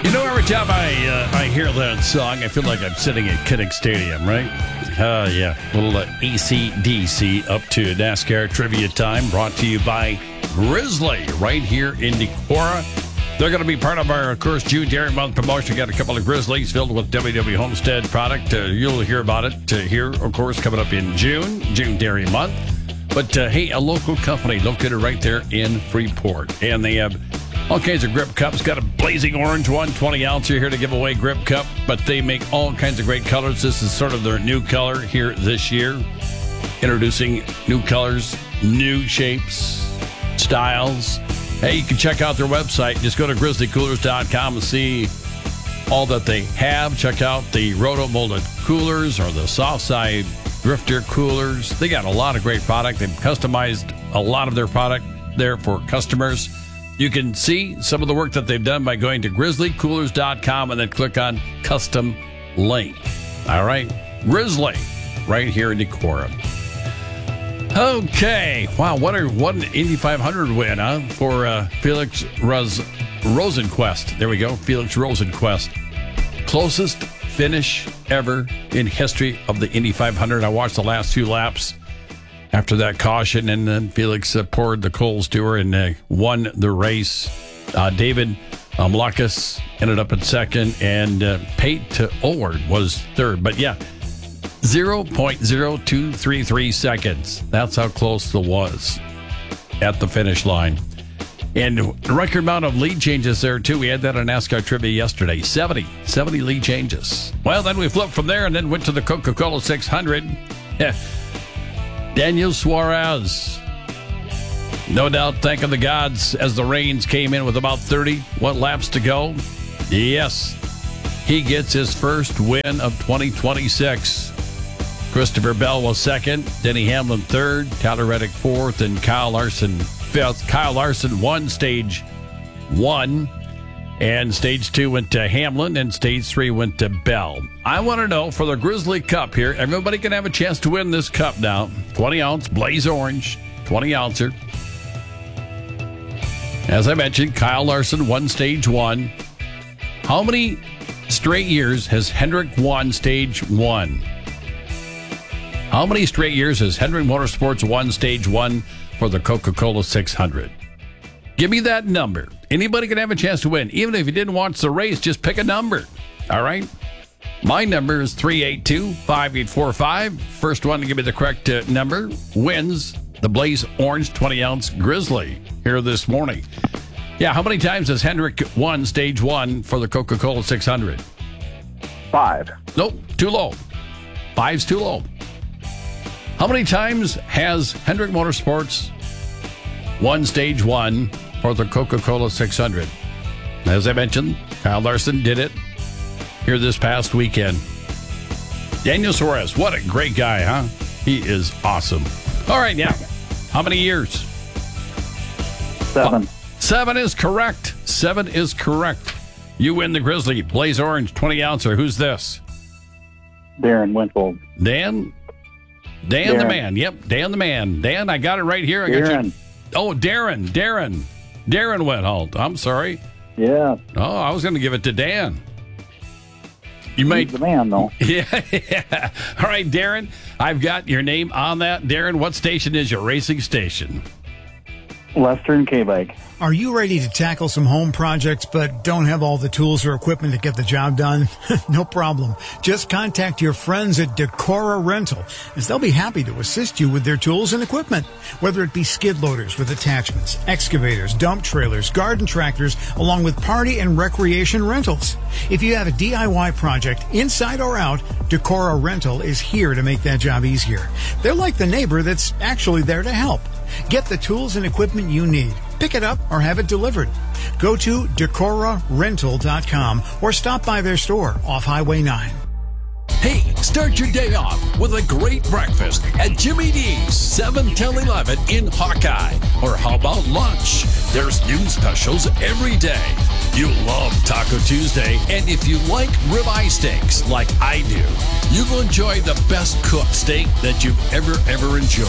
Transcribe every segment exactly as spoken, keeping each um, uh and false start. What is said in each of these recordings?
You know, every time I uh, I hear that song, I feel like I'm sitting at Kinnick Stadium, right? Uh, yeah, a little uh, A C D C up to NASCAR Trivia Time, brought to you by Grizzly, right here in Decorah. They're going to be part of our, of course, June Dairy Month promotion. Got a couple of Grizzlies filled with W W Homestead product. Uh, you'll hear about it uh, here, of course, coming up in June, June Dairy Month. But, uh, hey, a local company located right there in Freeport. And they have all kinds of grip cups. Got a blazing orange one, twenty ounce. You're here to give away grip cup. But they make all kinds of great colors. This is sort of their new color here this year. Introducing new colors, new shapes, styles. Hey, you can check out their website. Just go to grizzly coolers dot com and see all that they have. Check out the roto-molded coolers or the soft side drifter coolers. They got a lot of great product. They've customized a lot of their product there for customers. You can see some of the work that they've done by going to grizzly coolers dot com and then click on Custom Link. All right, Grizzly, right here in Decorah. Okay, wow, what a what an Indy five hundred win, huh? For uh, Felix Ros- Rosenquist. There we go, Felix Rosenquist. Closest finish ever in history of the Indy five hundred. I watched the last two laps after that caution, and then Felix uh, poured the coals to her and uh, won the race. Uh, David um, Lucas ended up in second, and uh, Pate Olward was third. But yeah, zero point zero two three three seconds. That's how close it was at the finish line. And the record amount of lead changes there, too. We had that on NASCAR Trivia yesterday. seventy. seventy lead changes. Well, then we flipped from there and then went to the Coca-Cola six hundred. Yeah. Daniel Suarez, no doubt thanking the gods as the rains came in with about thirty-one laps to go. Yes, he gets his first win of twenty twenty-six. Christopher Bell was second, Denny Hamlin third, Tyler Reddick fourth, and Kyle Larson fifth. Kyle Larson won stage one, and stage two went to Hamlin, and stage three went to Bell. I want to know, for the Grizzly Cup here, everybody can have a chance to win this cup now. twenty ounce, blaze orange, twenty ouncer. As I mentioned, Kyle Larson won stage one. How many straight years has Hendrick won stage one? How many straight years has Hendrick Motorsports won stage one for the Coca-Cola six hundred? Give me that number. Anybody can have a chance to win. Even if you didn't watch the race, just pick a number. All right? My number is three eight two, five eight four five. First one to give me the correct uh, number wins the Blaze Orange twenty ounce Grizzly here this morning. Yeah, how many times has Hendrick won stage one for the Coca-Cola six hundred? Five. Nope, too low. Five's too low. How many times has Hendrick Motorsports won stage one for the Coca-Cola six hundred? As I mentioned, Kyle Larson did it here this past weekend. Daniel Suarez, what a great guy, huh? He is awesome. All right, now, how many years? Seven. Seven is correct. Seven is correct. You win the Grizzly Blaze Orange twenty ouncer. Who's this? Darren Winfold. Dan? Dan Darren. the man. Yep, Dan the man. Dan, I got it right here. I got Darren. you. Oh, Darren. Darren. Darren Wentholt. I'm sorry. Yeah. Oh, I was going to give it to Dan. You He's might. the man, though. Yeah, yeah. All right, Darren. I've got your name on that. Darren, what station is your racing station? Western K-Bike. Are you ready to tackle some home projects but don't have all the tools or equipment to get the job done? No problem. Just contact your friends at Decorah Rental, as they'll be happy to assist you with their tools and equipment. Whether it be skid loaders with attachments, excavators, dump trailers, garden tractors, along with party and recreation rentals. If you have a D I Y project, inside or out, Decorah Rental is here to make that job easier. They're like the neighbor that's actually there to help. Get the tools and equipment you need. Pick it up or have it delivered. Go to decorah rental dot com or stop by their store off Highway nine. Hey, start your day off with a great breakfast at Jimmy D's, seven till eleven in Hawkeye. Or how about lunch? There's new specials every day. You'll love Taco Tuesday, and if you like ribeye steaks like I do, you will enjoy the best cooked steak that you've ever, ever enjoyed.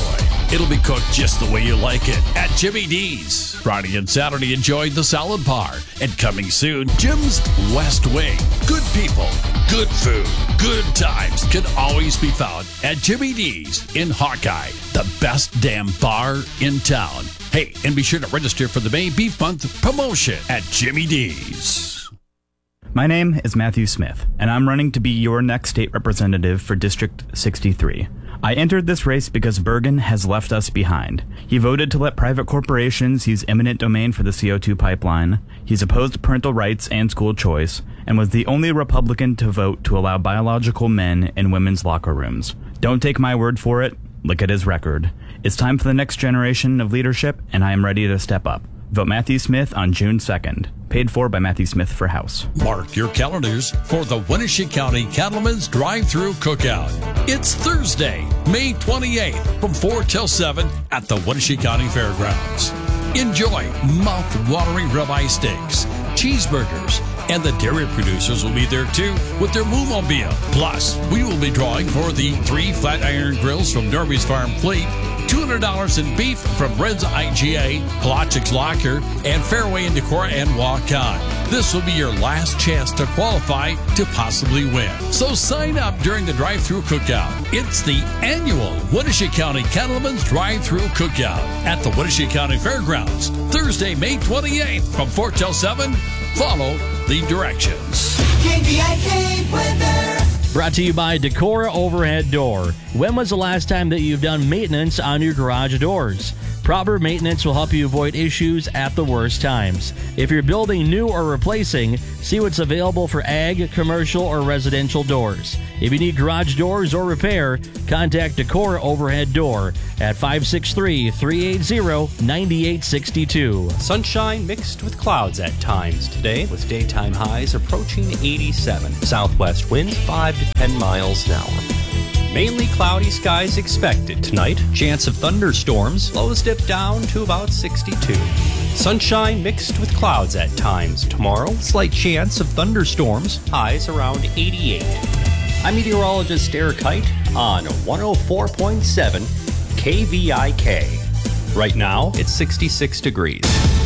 It'll be cooked just the way you like it at Jimmy D's. Friday and Saturday, enjoy the salad bar. And coming soon, Jim's West Wing. Good people, good food, good times can always be found at Jimmy D's in Hawkeye, the best damn bar in town. Hey, and be sure to register for the May Beef Month promotion at Jimmy D's. My name is Matthew Smith, and I'm running to be your next state representative for District sixty-three. I entered this race because Bergen has left us behind. He voted to let private corporations use eminent domain for the C O two pipeline. He's opposed parental rights and school choice, and was the only Republican to vote to allow biological men in women's locker rooms. Don't take my word for it. Look at his record. It's time for the next generation of leadership, and I am ready to step up. Vote Matthew Smith on June second. Paid for by Matthew Smith for House. Mark your calendars for the Winnebago County Cattlemen's Drive-Thru Cookout. It's Thursday, May twenty-eighth from four till seven at the Winnebago County Fairgrounds. Enjoy mouth-watering ribeye steaks, cheeseburgers, and the dairy producers will be there too with their Moomobile. Plus, we will be drawing for the three flat iron grills from Norby's Farm Fleet, two hundred dollars in beef from Red's I G A, Pelagics Locker, and Fairway and Decorah and Walk On. This will be your last chance to qualify to possibly win. So sign up during the drive-thru cookout. It's the annual Winnebago County Cattlemen's Drive-Thru Cookout at the Winnebago County Fairgrounds, Thursday, May twenty-eighth from four till seven. Follow the directions. K V I K weather. Brought to you by Decorah Overhead Door. When was the last time that you've done maintenance on your garage doors? Proper maintenance will help you avoid issues at the worst times. If you're building new or replacing, see what's available for ag, commercial, or residential doors. If you need garage doors or repair, contact Decorah Overhead Door at five six three, three eight zero, nine eight six two. Sunshine mixed with clouds at times today, with daytime highs approaching eighty-seven. Southwest winds five to ten miles an hour. Mainly cloudy skies expected tonight. Chance of thunderstorms. Lows dip down to about sixty-two. Sunshine mixed with clouds at times tomorrow. Slight chance of thunderstorms. Highs around eighty-eight. I'm meteorologist Eric Height on one oh four point seven K V I K. Right now, it's sixty-six degrees.